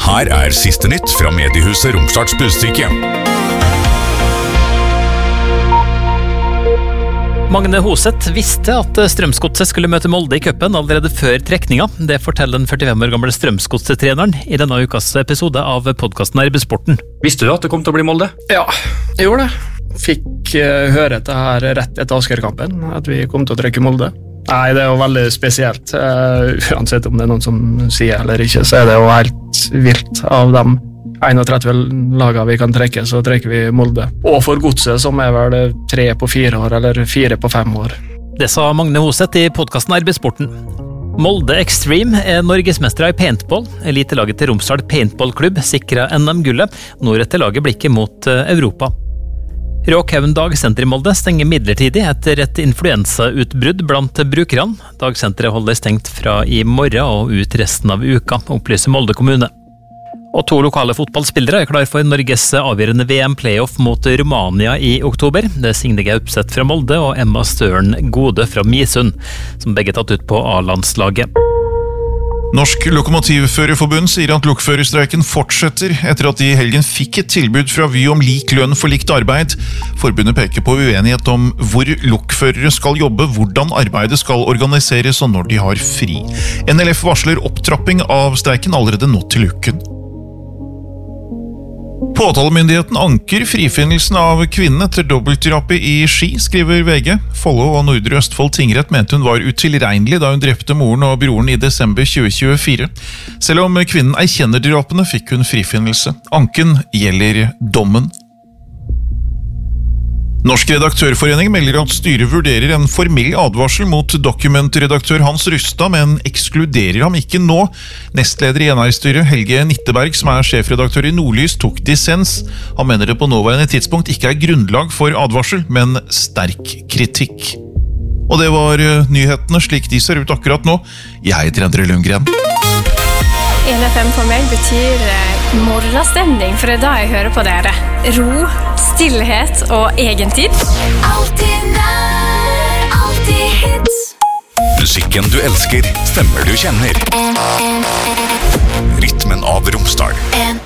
Her siste nytt fra mediehuset Romsdals Budstikke. Magne Hoseth visste at Strømsgodset skulle møte Molde i cupen allerede før trekninga. Det forteller den 45 år gamle Strømsgodset-treneren i denne ukas episode av podcasten RB-sporten. Visste du at det kom til å bli Molde? Ja, jeg gjorde det. Fikk høre dette her rett etter Asker-kampen, at vi kom til å trekke Molde. Nei, det er jo veldig spesielt. Uansett om det er noen som sier eller ikke, så er det jo helt vilt av dem. 31 lager vi kan trekke, så trekker vi Molde. Og for Godset, som er vel 3 på 4 år, eller 4 på 5 år. Det sa Magne Hoseth i podcasten RB-sporten. Molde Extreme er norgesmestere i paintball. Elitelaget til Romsdal Paintballklubb sikret NM-gullet. Nå retter laget blikket mot Europa. Råkhaugen dagsenter i Molde stenger midlertidig etter et influensautbrudd blant brukerne. Dagsenteret holder stengt fra i morgen og ut resten av uka, opplyser Molde kommune. Og 2 lokale fotballspillere er klar for Norges avgjørende VM-playoff mot Romania i oktober. Det er Signe Gaupseth fra Molde og Emma Støren Gode fra Misund, som begge tatt ut på A-landslaget. Norsk Lokomotivførerforbund sier at lokførerstreiken fortsetter etter at de i helgen fikk et tilbud fra Vy om lik lønn for likt arbeid. Forbundet peker på uenighet om hvor lokførere skal jobbe, hvordan arbeidet skal organiseres og når de har fri. NLF varsler opptrapping av streiken allerede nå til uken. Påtalemyndigheten anker frifinnelsen av kvinnen etter dobbeltdrapet i Ski, skriver VG. Follo og Nordre Østfold tingrett mente hun var utilregnelig da hun drepte moren og broren i desember 2024. Selv om kvinnen erkjenner drapene, fikk hun frifinnelse. Anken gjelder dommen. Norsk redaktørforening melder at styret vurderer en formell advarsel mot dokumentredaktør Hans Rustad, men ekskluderer ham ikke nå. Nestleder i NR-styret, Helge Nitteberg, som er sjefredaktør i Nordlys, tok dissens. Han mener det på nåværende tidspunkt ikke er grunnlag for advarsel, men sterk kritikk. Og det var nyhetene slik de ser ut akkurat nå. Jeg heter Endre Lundgren. 1FM for meg betyr morgenstemning, for det er da jeg hører på dere. Ro, stillhet og egentid. Alltid nær, alltid hits. Musikken du elsker, stemmer du kjenner. Rytmen av Romsdal.